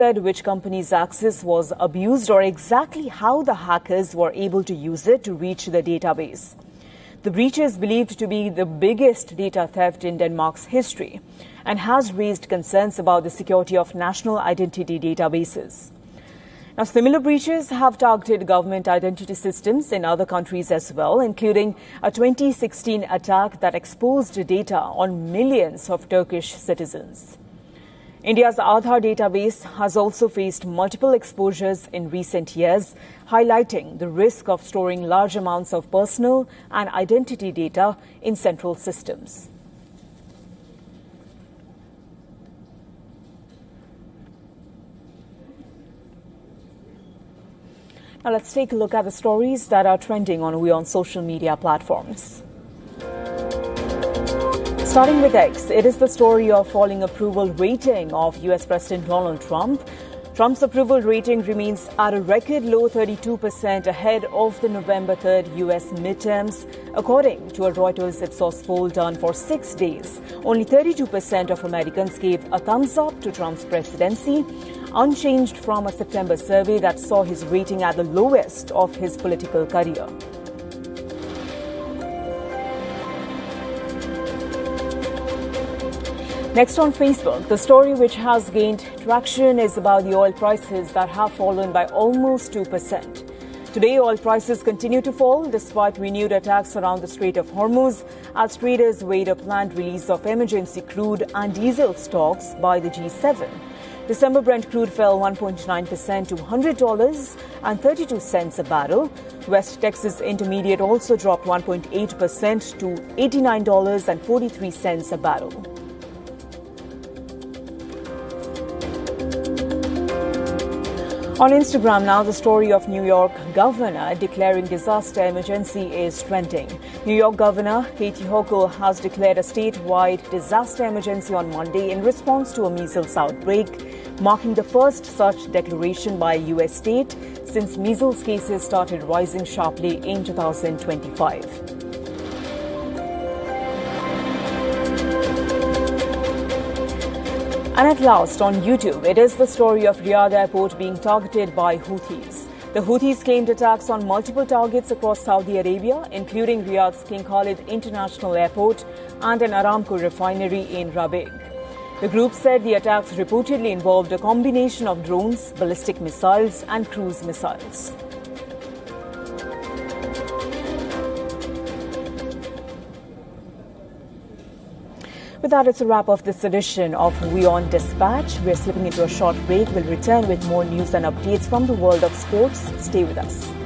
said which company's access was abused or exactly how the hackers were able to use it to reach the database. The breach is believed to be the biggest data theft in Denmark's history and has raised concerns about the security of national identity databases. Now, similar breaches have targeted government identity systems in other countries as well, including a 2016 attack that exposed data on millions of Turkish citizens. India's Aadhaar database has also faced multiple exposures in recent years, highlighting the risk of storing large amounts of personal and identity data in central systems. Now let's take a look at the stories that are trending on WION social media platforms. Starting with X, it is the story of falling approval rating of US President Donald Trump. Trump's approval rating remains at a record low 32% ahead of the November 3rd US midterms. According to a Reuters Ipsos poll done for 6 days, only 32% of Americans gave a thumbs up to Trump's presidency, unchanged from a September survey that saw his rating at the lowest of his political career. Next on Facebook, the story which has gained traction is about the oil prices that have fallen by almost 2%. Today, oil prices continue to fall despite renewed attacks around the Strait of Hormuz as traders await a planned release of emergency crude and diesel stocks by the G7. December Brent crude fell 1.9% to $100.32 a barrel. West Texas Intermediate also dropped 1.8% to $89.43 a barrel. On Instagram now, the story of New York governor declaring disaster emergency is trending. New York Governor Kathy Hochul has declared a statewide disaster emergency on Monday in response to a measles outbreak, marking the first such declaration by a U.S. state since measles cases started rising sharply in 2025. And at last, on YouTube, it is the story of Riyadh Airport being targeted by Houthis. The Houthis claimed attacks on multiple targets across Saudi Arabia, including Riyadh's King Khalid International Airport and an Aramco refinery in Rabigh. The group said the attacks reportedly involved a combination of drones, ballistic missiles, and cruise missiles. With that, it's a wrap of this edition of WION Dispatch. We're slipping into a short break. We'll return with more news and updates from the world of sports. Stay with us.